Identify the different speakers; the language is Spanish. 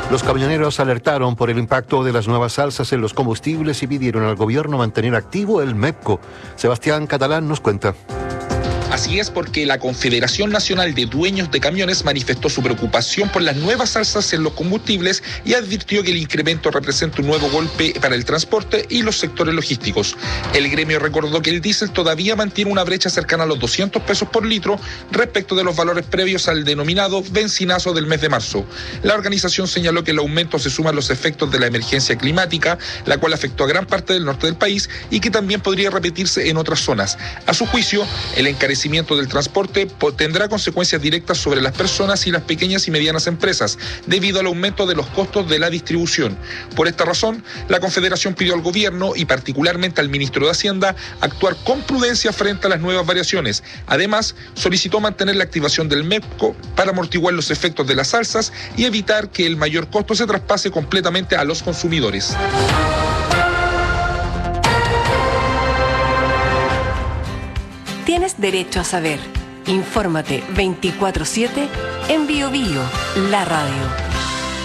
Speaker 1: Los camioneros alertaron por el impacto de las nuevas alzas en los combustibles y pidieron al gobierno mantener activo el MEPCO. Sebastián Catalán nos cuenta.
Speaker 2: Así es, porque la Confederación Nacional de Dueños de Camiones manifestó su preocupación por las nuevas alzas en los combustibles y advirtió que el incremento representa un nuevo golpe para el transporte y los sectores logísticos. El gremio recordó que el diésel todavía mantiene una brecha cercana a los 200 pesos por litro respecto de los valores previos al denominado bencinazo del mes de marzo. La organización señaló que el aumento se suma a los efectos de la emergencia climática, la cual afectó a gran parte del norte del país y que también podría repetirse en otras zonas. A su juicio, el encarecimiento del transporte tendrá consecuencias directas sobre las personas y las pequeñas y medianas empresas, debido al aumento de los costos de la distribución. Por esta razón, la Confederación pidió al gobierno y particularmente al ministro de Hacienda actuar con prudencia frente a las nuevas variaciones. Además, solicitó mantener la activación del MEPCO para amortiguar los efectos de las alzas y evitar que el mayor costo se traspase completamente a los consumidores.
Speaker 3: Tienes derecho a saber. Infórmate 24/7 en Bio Bio, la radio.